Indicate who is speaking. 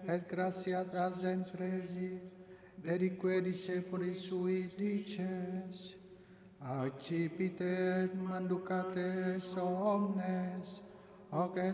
Speaker 1: et gratias enfresit, verique discepulis suis dices, accipite et manducate omnes, hoc